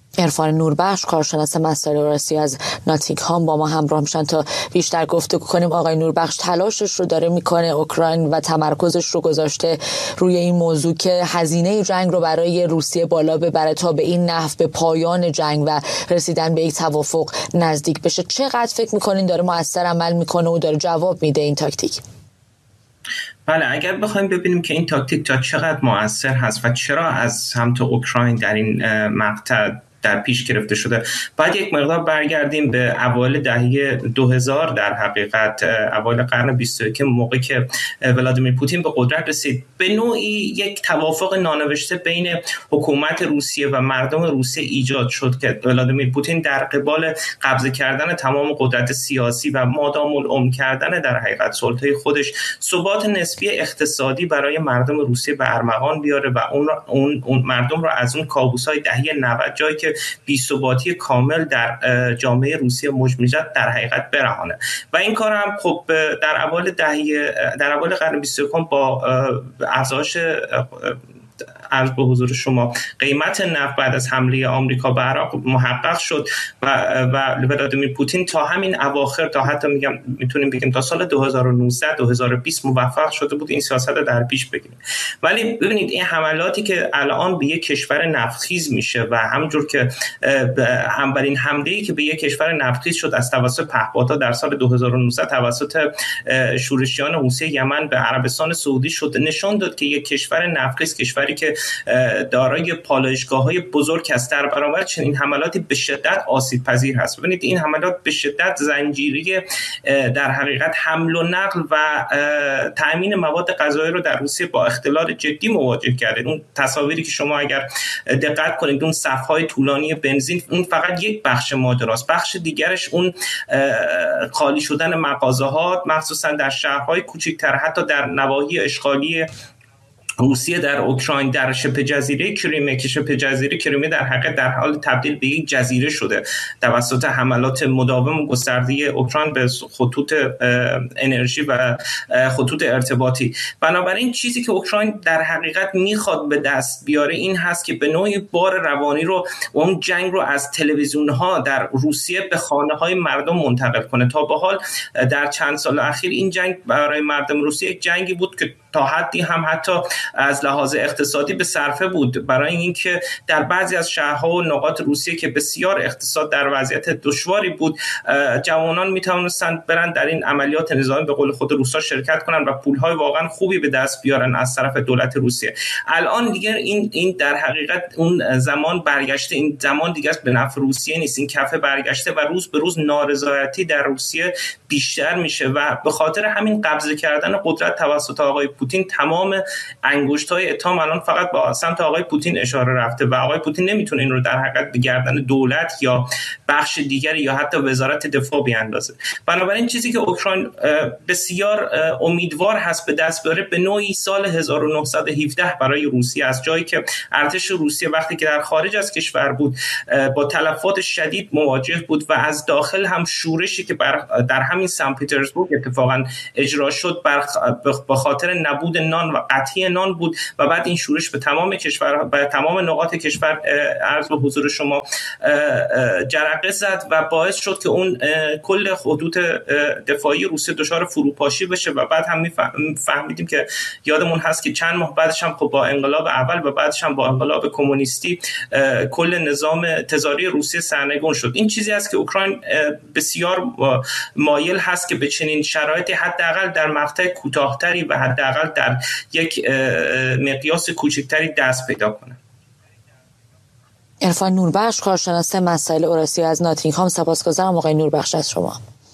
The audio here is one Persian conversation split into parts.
عرفان نوربخش کارشناس مسائل ارسی از ناتینگهام با ما همراه میشن تا بیشتر گفتگو کنیم. آقای نوربخش تلاشش رو داره میکنه اوکراین و تمرکزش رو گذاشته روی این موضوع که هزینه جنگ رو برای روسیه بالا ببره تا به این نحو به پایان جنگ و رسیدن به یک توافق نزدیک بشه. چقدر فکر میکنین داره مؤثر عمل میکنه و داره جواب میده این تاکتیک؟ بله، اگر بخوایم ببینیم که این تاکتیک تا چقدر مؤثر هست و چرا از سمت اوکراین در این مقطع در پیش گرفته شده، باید یک مقدار برگردیم به اوایل دهه 2000. در حقیقت اوایل قرن 21 موقعی که ولادیمیر پوتین به قدرت رسید، به نوعی یک توافق نانوشته بین حکومت روسیه و مردم روسیه ایجاد شد که ولادیمیر پوتین در قبال قبضه کردن تمام قدرت سیاسی و مادام العمر کردن در حقیقت سلطه خودش، ثبات نسبی اقتصادی برای مردم روسیه به ارمغان بیاره و اون مردم را از اون کابوس‌های دهه 90 جایی که بی‌ثباتی کامل در جامعه روسیه موج می‌زد در حقیقت برهانه. و این کار هم خب در اوایل قرن 21 با افزایش عرض به حضور شما قیمت نفت بعد از حمله آمریکا به عراق محقق شد و ولادیمیر پوتین تا همین اواخر، تا حتی میتونیم بگیم تا سال 2019 2020 موفق شده بود این سیاست رو در پیش بگیره. ولی ببینید این حملاتی که الان به یک کشور نفتخیز میشه و همونجور که اولین حمله‌ای که به یک کشور نفتخیز شد از توسط پهپادها در سال 2019 توسط شورشیان حوثی یمن به عربستان سعودی شد، نشان داد که یک کشور نفتخیز، کشوری که دارای پالایشگاه‌های بزرگ است، در برابر چنین حملاتی به شدت آسیب پذیر هست. ببینید این حملات به شدت زنجیری در حقیقت حمل و نقل و تامین مواد غذایی رو در روسیه با اختلال جدی مواجه کرده. اون تصاویری که شما اگر دقت کنید، اون صف‌های طولانی بنزین، اون فقط یک بخش ماجراست. بخش دیگرش اون خالی شدن مغازه‌ها، مخصوصا در شهرهای کوچکتر، حتی در نواحی اشغالی روسیه در اوکراین، در شبه جزیره کریمه که شبه جزیره کریمه در حقیقت در حال تبدیل به یک جزیره شده توسط حملات مداوم و گسترده اوکراین به خطوط انرژی و خطوط ارتباطی. بنابراین چیزی که اوکراین در حقیقت میخواد به دست بیاره این هست که به نوعی بار روانی رو و اون جنگ رو از تلویزیون‌ها در روسیه به خانه‌های مردم منتقل کنه. تا به حال در چند سال اخیر این جنگ برای مردم روسیه یک جنگی بود که تا حدی هم حتی از لحاظ اقتصادی به صرفه بود، برای اینکه در بعضی از شهرها و نقاط روسیه که بسیار اقتصاد در وضعیت دشواری بود، جوانان میتونستند برن در این عملیات نظامی به قول خود روسا شرکت کنن و پولهای واقعا خوبی به دست بیارن از طرف دولت روسیه. الان دیگه این در حقیقت اون زمان برگشته، این زمان دیگه به نفع روسیه نیست، این کفه برگشته و روز به روز نارضایتی در روسیه بیشتر میشه و به خاطر همین قبضه کردن قدرت توسط آقای پوتین تمام انگشت‌های اتهام الان فقط با سمت آقای پوتین اشاره رفته و آقای پوتین نمیتونه این رو در حقیقت به گردن دولت یا بخش دیگری یا حتی وزارت دفاع بیاندازه. بنابراین چیزی که اوکراین بسیار امیدوار هست به دست بیاره به نوعی سال 1917 برای روسیه، از جایی که ارتش روسیه وقتی که در خارج از کشور بود با تلفات شدید مواجه بود و از داخل هم شورشی که در همین سن پترزبورگ اتفاقا اجرا شد به خاطر نبود نان و قطعی نان بود و بعد این شورش به تمام کشور، به تمام نقاط کشور عرض به حضور شما جرقه زد و باعث شد که اون کل خطوط دفاعی روسیه دچار فروپاشی بشه و بعد هم فهمیدیم که یادمون هست که چند ماه بعدش هم خب با انقلاب اول و بعدش هم با انقلاب کمونیستی کل نظام تزاری روسیه سرنگون شد. این چیزی است که اوکراین بسیار مایل هست که به چنین شرایطی حداقل در مقطع کوتاه‌تری و حداقل در یک مقیاس کوچکتری دست پیدا کنه. عرفان نوربخش کارشناس مسائل ارسی از ناتینگهام، سپاسگزارم آقای نوربخش از شما.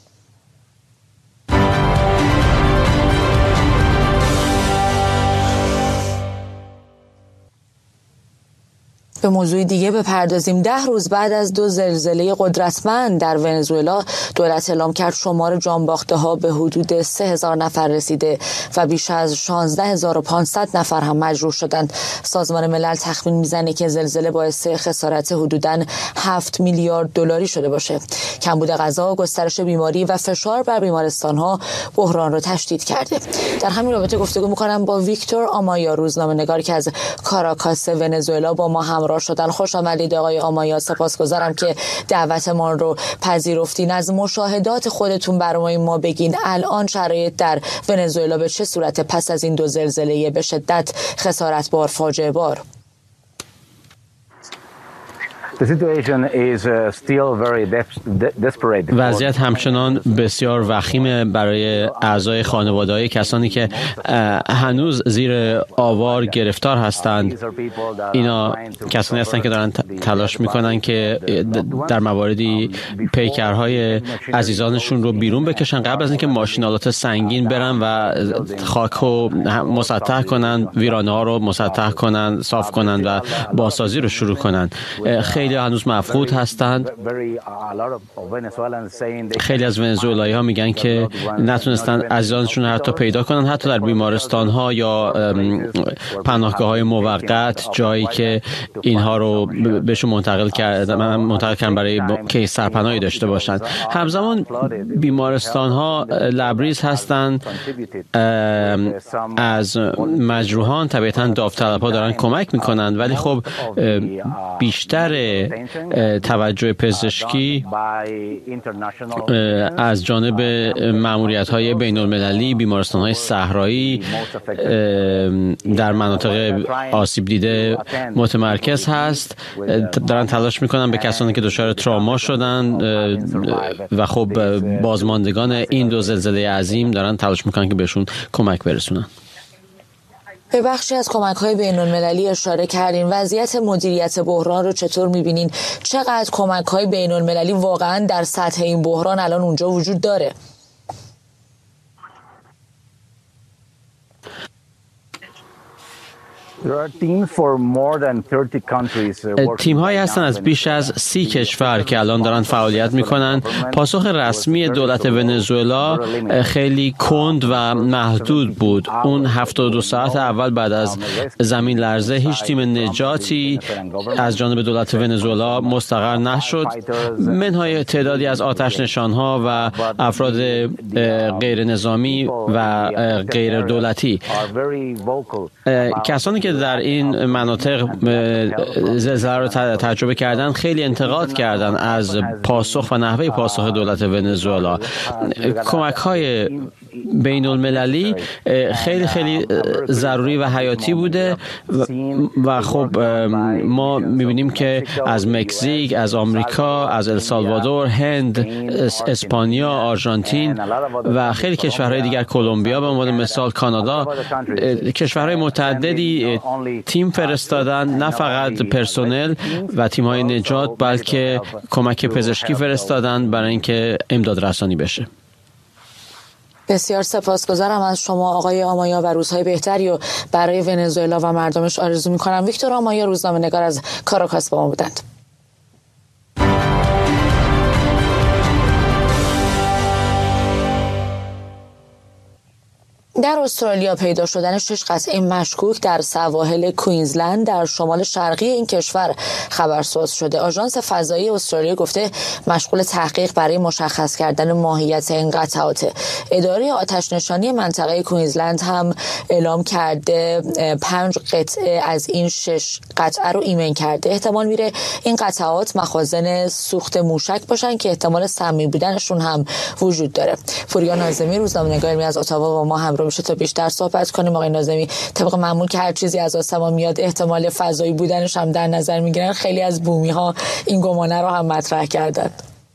به موضوع دیگه بپردازیم. 10 روز بعد از 2 زلزله قدرتمند در ونزوئلا، دولت اعلام کرد شمار جانباخته‌ها به حدود 3000 نفر رسیده و بیش از 16500 نفر هم مجروح شدند. سازمان ملل تخمین میزنه که زلزله باعث خسارت حدوداً 7 میلیارد دلاری شده باشه. کمبود غذا، گسترش بیماری و فشار بر بیمارستان‌ها بحران را تشدید کرده. در همین رابطه گفتگو می‌کنم با ویکتور آمایا، روزنامه‌نگار که از کاراکاس ونزوئلا با ما همراه همراه شدن. خوش آمدید آقای آمایا، سپاسگزارم که دعوت ما رو پذیرفتین. از مشاهدات خودتون برای ما بگین الان شرایط در ونزوئلا به چه صورت پس از این 2 زلزله به شدت خسارتبار، فاجعه بار؟ وضعیت همچنان بسیار وخیمه برای اعضای خانواده‌های کسانی که هنوز زیر آوار گرفتار هستند. اینا کسانی هستند که دارن تلاش میکنن که در مواردی پیکرهای عزیزانشون رو بیرون بکشن قبل از اینکه ماشینالات سنگین برن و خاک رو مسطح کنن، ویرانه ها رو مسطح کنن، صاف کنن و بازسازی رو شروع کنن. خیلی هنوز مفقود هستند. خیلی از ونزوئلایی ها میگن که نتونستن عزیزانشون حتی پیدا کنن، حتی در بیمارستان ها یا پناهگاه های موقت، جایی که اینها رو بهشون منتقل کردن برای که سرپناهی داشته باشند. همزمان بیمارستان ها لبریز هستند از مجروحان. طبیعتا داوطلب ها دارن کمک میکنن، ولی خب بیشتر توجه پزشکی از جانب مأموریت‌های بین‌المللی، بیمارستان‌های صحرایی در مناطق آسیب دیده متمرکز هست. دارن تلاش می‌کنن به کسانی که دچار تروما شدن و خب بازماندگان این 2 زلزله عظیم دارن تلاش می‌کنن که بهشون کمک برسونن. به بخشی از کمک‌های بین‌المللی اشاره کردین. وضعیت مدیریت بحران رو چطور می‌بینین؟ چقدر کمک‌های بین‌المللی واقعاً در سطح این بحران الان اونجا وجود داره؟ تیم هایی هستن از بیش از 30 کشور که الان دارن فعالیت میکنن. پاسخ رسمی دولت ونزوئلا خیلی کند و محدود بود. اون 72 ساعت اول بعد از زمین لرزه هیچ تیم نجاتی از جانب دولت ونزوئلا مستقر نشد. منهای تعدادی از آتش نشانها و افراد غیر نظامی و غیر دولتی. کسانی که در این مناطق زلزله رو تجربه کردن خیلی انتقاد کردن از پاسخ و نحوه پاسخ دولت ونزوئلا. کمک‌های بین المللی خیلی خیلی ضروری و حیاتی بوده و خب ما می‌بینیم که از مکزیک، از آمریکا، از السالوادور، هند، اسپانیا، آرژانتین و خیلی کشورهای دیگر، کلمبیا به عنوان مثال، کانادا، کشورهای متعددی تیم فرستادن، نه فقط پرسنل و تیم‌های نجات بلکه کمک پزشکی فرستادن برای اینکه امداد رسانی بشه. بسیار سپاسگزارم از شما آقای آمایا و روزهای بهتری رو برای ونزوئلا و مردمش آرزو می‌کنم. ویکتور آمایا، روزنامه‌نگار از کاراکاس با ما بودند. در استرالیا پیدا شدن 6 قطعه مشکوک در سواحل کوینزلند در شمال شرقی این کشور خبرساز شده. آژانس فضایی استرالیا گفته مشغول تحقیق برای مشخص کردن ماهیت این قطعات. اداره آتش نشانی منطقه کوینزلند هم اعلام کرده 5 قطعه از این 6 قطعه رو ایمن کرده. احتمال میره این قطعات مخازن سوخت موشک باشن که احتمال سمی بودنشون هم وجود داره. پوریا ناظمی، روزنامه‌نگار علمی از اتاوا، با ما همراه میشه تا بیشتر صحبت کنیم. آقای ناظمی، طبق معمول که هر چیزی از آسمان میاد احتمال فضایی بودنش هم در نظر میگیرن، خیلی از بومی ها این گمانه رو هم مطرح کردن.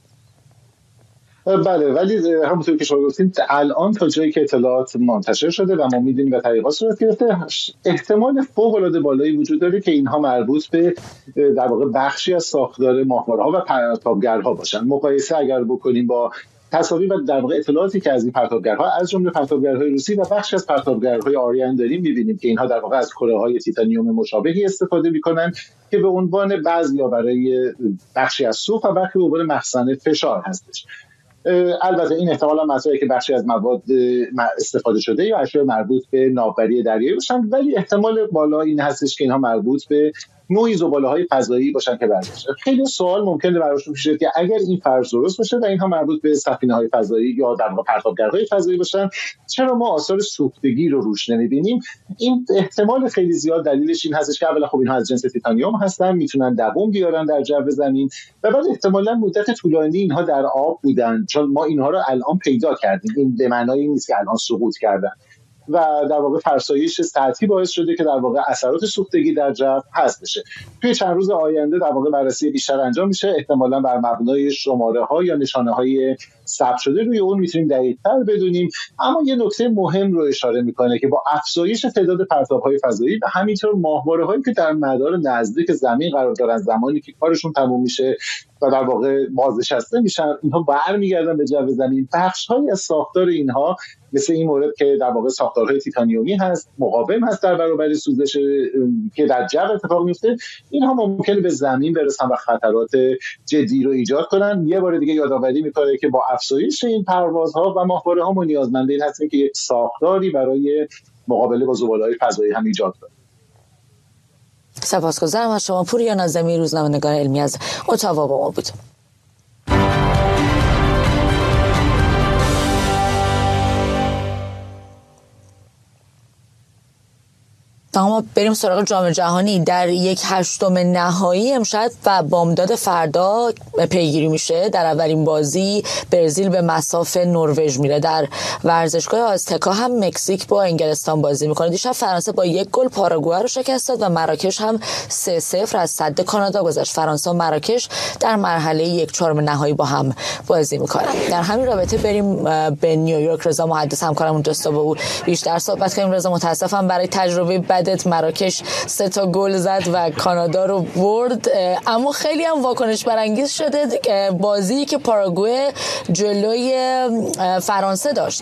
بله، ولی همونطور که شما گفتین الان تا جایی که اطلاعات منتشر شده و ما میدونیم و تحقیقات صورت گرفته، احتمال فوق‌العاده بالایی وجود داره که اینها مربوط به در واقع بخشی از ساختار ماهواره‌ها و پرتابگرها باشن. مقایسه اگر بکنیم با تصاویر و در واقع اطلاعاتی که از این پرتابگرها از جمله پرتابگرهای روسی و بخشی از پرتابگرهای آریان داریم، می‌بینیم که اینها در واقع از کره‌های تیتانیوم مشابهی استفاده می‌کنن که به عنوان بعضیا برای بخشی از سوخت و بخشی به عنوان مخزن فشار هستش. البته این احتمالاً مسائلی که بخشی از مواد استفاده شده یا اشیاء مربوط به ناوبری دریایی باشن، ولی احتمال بالا این هستش که اینها مربوط به نوعی زباله‌های فضایی باشن که برگشته. خیلی سوال ممکنه براشون پیش بیاد که اگر این فرض درست باشه و اینها مربوط به سفینه‌های فضایی یا در واقع پرتابگرهای فضایی باشن، چرا ما آثار سوختگی رو روش نمی‌بینیم؟ این احتمال خیلی زیاد دلیلش این هستش که اولا خب اینها از جنس تیتانیوم هستن، میتونن دوام بیارن در جو زمین و بعد احتمالاً مدت طولانی اینها در آب بودن، چون ما اینها رو الان پیدا کردیم. این به معنای نیست که الان سقوط کردن و در واقع فرسایش سطحی باعث شده که در واقع اثرات سوختگی در جو حذف بشه. توی چند روز آینده در واقع بررسی بیشتر انجام میشه، احتمالاً بر مبنای شماره‌ها یا نشانه‌های ثبت شده روی اون میتونیم دقیق‌تر بدونیم. اما یه نکته مهم رو اشاره میکنه که با افزایش تعداد پرتاب‌های فضایی و همینطور ماهواره‌هایی که در مدار نزدیک زمین قرار دارن، زمانی که کارشون تموم میشه و در واقع بازنشسته میشن، اینها برمیگردن به جو زمین. بخش‌هایی از ساختار اینها مثل این مورد که در واقع ساختارهای تیتانیومی هست، مقاوم هست در برابر سوزش که در جو اتفاق میفته، اینها ممکنه به زمین برسن و خطرات جدی رو ایجاد کنن. یه بار دیگه یادآوری میکنه که با افزایش این پروازها و ماهواره‌ها ما نیازمند این هستیم که یک ساختاری برای مقابله با زباله‌های فضایی هم ایجاد کنیم. سپاسگزارم از شما. پوریا ناظمی، روزنامه‌نگار علمی از اتاوا با ما بود. اما بریم سراغ جام جهانی. در 1/8 نهایی امشب و بامداد فردا پیگیری میشه. در اولین بازی برزیل به مصاف نروژ میره. در ورزشگاه آزتکا هم مکزیک با انگلستان بازی میکنه. دیشب فرانسه با 1 گل پاراگوئه رو شکست داد و مراکش هم 3-0 از سد کانادا گذشت. فرانسه و مراکش در مرحله 1/4 نهایی با هم بازی میکنن. در همین رابطه بریم به نیویورک. رضا محدث همکارمون دوستا با او بیشتر صحبت کنیم. رضا، متاسفم برای تجربه مراکش 3 گل زد و کانادا رو برد، اما خیلی هم واکنش برانگیز شده بازی که پاراگوئه جلوی فرانسه داشت.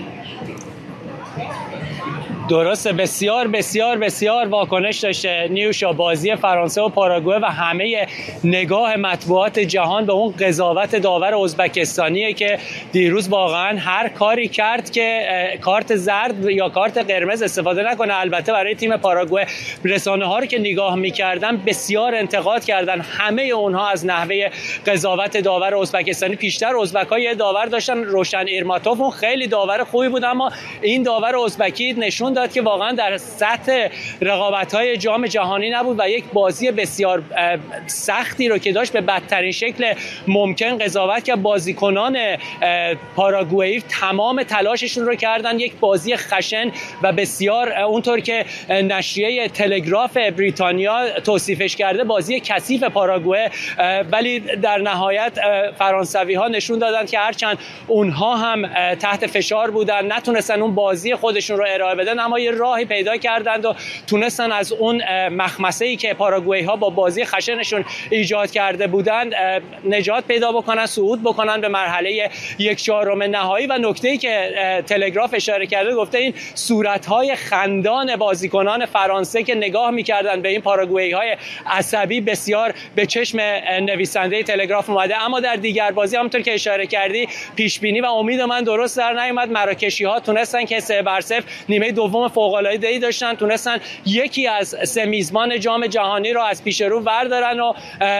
درسته، بسیار بسیار بسیار واکنش داشته نیوشا بازی فرانسه و پاراگوئه و همه نگاه مطبوعات جهان به اون قضاوت داور ازبکستانیه که دیروز واقعا هر کاری کرد که کارت زرد یا کارت قرمز استفاده نکنه. البته برای تیم پاراگوئه رسانه ها رو که نگاه می‌کردن بسیار انتقاد کردن، همه اونها از نحوه قضاوت داور ازبکستانی. پیشتر ازبک‌ها یه داور داشتن، روشن ایرماتوف، اون خیلی داور خوبی بود، اما این داور ازبکی نشون داد که واقعا در سطح رقابت‌های جام جهانی نبود و یک بازی بسیار سختی رو که داشت به بدترین شکل ممکن قضاوت کرد. بازیکنان پاراگوئه تمام تلاششون رو کردن، یک بازی خشن و بسیار اونطور که نشریه تلگراف بریتانیا توصیفش کرده بازی کثیف پاراگوئه، ولی در نهایت فرانسوی‌ها نشون دادن که هرچند اونها هم تحت فشار بودن نتونستن اون بازی خودشون رو ارائه بدن، اما یه راهی پیدا کردند و تونستن از اون مخمسه‌ای که پاراگوئی‌ها با بازی خشنشون ایجاد کرده بودند نجات پیدا بکنن، صعود بکنن به مرحله 1/4 نهایی. و نکته‌ای که تلگراف اشاره کرده گفته این صورت‌های خندان بازیکنان فرانسه که نگاه می‌کردن به این پاراگوئی‌های عصبی بسیار به چشم نویسنده تلگراف اومده. اما در دیگر بازی همونطور که اشاره کردی پیش بینی و امید من درست در نیامد. مراکشی‌ها تونستن که 3-0 نیمه دوم فوق‌العاده‌ای داشتن، تونستن یکی از 3 میزبان جام جهانی رو از پیش رو بردارن و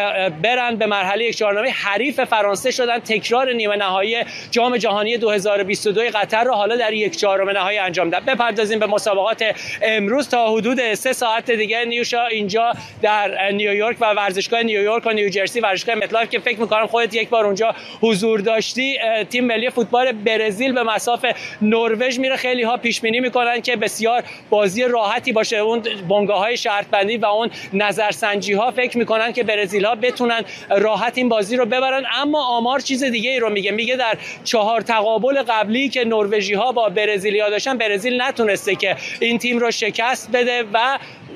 برن به مرحله 1/4. حریف فرانسه شدن، تکرار نیمه نهایی جام جهانی 2022 قطر رو حالا در 1/4 نهایی انجام داد. بپردازیم به مسابقات امروز. تا حدود 3 ساعت دیگه نیوشا اینجا در نیویورک و ورزشگاه نیویورک و نیوجرسی، ورزشگاه متلایف که فکر می‌کنم خودت یک بار اونجا حضور داشتی، تیم ملی فوتبال برزیل به مصاف نروژ میره. خیلی ها پیش بینی می‌کنن که بسیار بازی راحتی باشه. اون بنگاه‌های شرط بندی و اون نظرسنجی‌ها فکر می‌کنن که برزیل‌ها بتونن راحت این بازی رو ببرن، اما آمار چیز دیگه‌ای رو میگه در 4 تقابل قبلی که نروژی‌ها با برزیلیا داشتن برزیل نتونسته که این تیم رو شکست بده و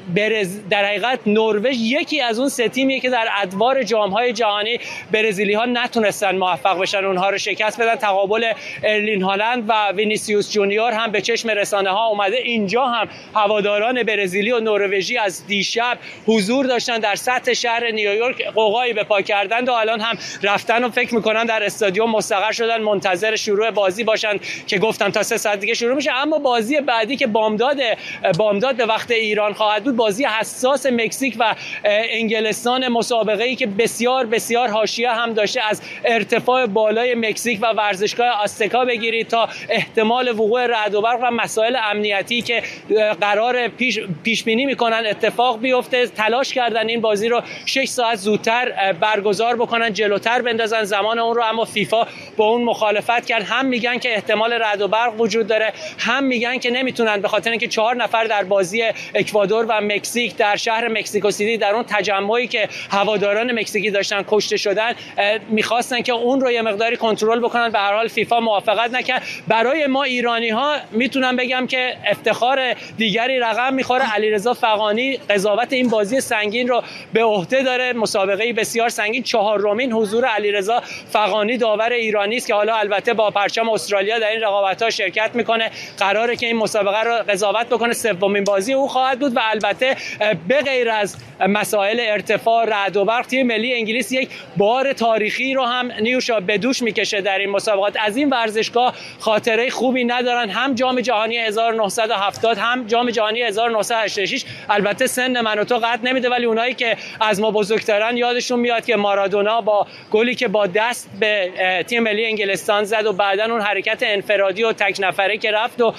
در حقیقت نروژ یکی از اون سه تیمیه که در ادوار جام‌های جهانی برزیلی‌ها نتونستن موفق بشن اونها رو شکست بدن. تقابل ارلین هالند و وینیسیوس جونیور هم به چشم رسانه‌ها اومده. اینجا هم هواداران برزیلی و نروژی از دیشب حضور داشتن در سطح شهر نیویورک، قوقایی به پا کردند و الان هم رفتن و فکر می‌کنن در استادیوم مستقر شدن منتظر شروع بازی باشن که گفتم تا 3 ساعت دیگه شروع میشه. اما بازی بعدی که بامداد به وقت ایران خواهد بود، بازی حساس مکزیک و انگلستان، مسابقه‌ای که بسیار بسیار حاشیه هم داشته، از ارتفاع بالای مکزیک و ورزشگاه آستکا بگیرید تا احتمال وقوع رعد و برق و مسائل امنیتی که قرار پیش بینی میکنن اتفاق بیفته، تلاش کردن این بازی رو 6 ساعت زودتر برگزار بکنن، جلوتر بندازن زمان اون رو، اما فیفا با اون مخالفت کرد. هم میگن که احتمال رعد و برق وجود داره، هم میگن که نمیتونن به خاطر اینکه 4 نفر در بازی اکوادور و مکزیک در شهر مکزیکو سیتی در اون تجمعی که هواداران مکزیکی داشتن کشته شدن، میخواستن که اون رو یه مقداری کنترل بکنن. به هر حال فیفا موافقت نکرد. برای ما ایرانی ها میتونم بگم که افتخار دیگری رقم میخوره. علیرضا فغانی قضاوت این بازی سنگین رو به عهده داره، مسابقه بسیار سنگین، 4مین حضور علیرضا فغانی داور ایرانی است که حالا البته با پرچم استرالیا در این رقابت‌ها شرکت میکنه. قراره که این مسابقه رو قضاوت بکنه. 3مین بازی او خواهد بود و البته به غیر از مسائل ارتفاع رعد و برق، تیم ملی انگلیس یک بار تاریخی رو هم نیوشا به دوش میکشه در این مسابقات. از این ورزشگاه خاطره خوبی ندارن، هم جام جهانی 1970 هم جام جهانی 1986. البته سن من و تو قد نمیده، ولی اونایی که از ما بزرگترن یادشون میاد که مارادونا با گلی که با دست به تیم ملی انگلستان زد و بعداً اون حرکت انفرادی و تک نفره که رفت و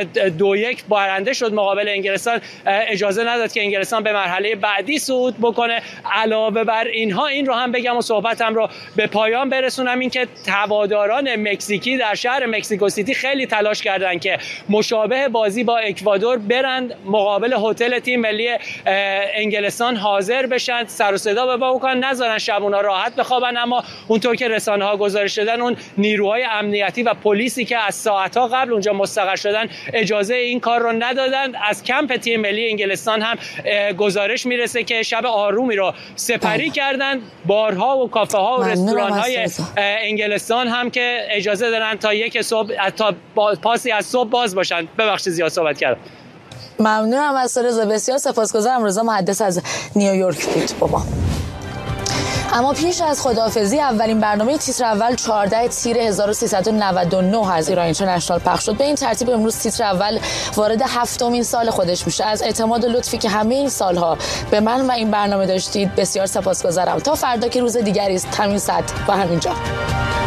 2-1 برنده شد مقابل انگلستان، اجازه نداد که انگلستان به مرحله بعدی صعود بکنه. علاوه بر اینها این رو هم بگم و صحبتم رو به پایان برسونم، این که هواداران مکزیکی در شهر مکزیکو سیتی خیلی تلاش کردن که مشابه بازی با اکوادور برند مقابل هتل تیم ملی انگلستان حاضر بشن، سر و صدا به پا بکنن، نذارن شبونا راحت بخوابن. اما اونطور که رسانه‌ها گزارش دادن، اون نیروهای امنیتی و پلیسی که از ساعت‌ها قبل اونجا مستقر شدن اجازه این کار رو ندادن. از کمپ تیم ملی انگلستان هم گزارش میرسه که شب آرومی رو سپری کردن. بارها و کافه ها و رستوران‌های انگلستان هم که اجازه دارن تا 1 صبح تا پاسی از صبح باز باشن. ببخشید زیاد صحبت کردم. ممنونم از رضا، بسیار سپاسگزارم. رضا محدث از نیویورک بود با ما. اما پیش از خداحافظی، اولین برنامه تیتر اول 14 تیر 1399 از ایران اینترنشنال پخش شد. به این ترتیب امروز تیتر اول وارد 7مین سال خودش میشه. از اعتماد و لطفی که همه این سالها به من و این برنامه داشتید بسیار سپاسگزارم. تا فردا که روز دیگری است، همین ساعت و همین جا.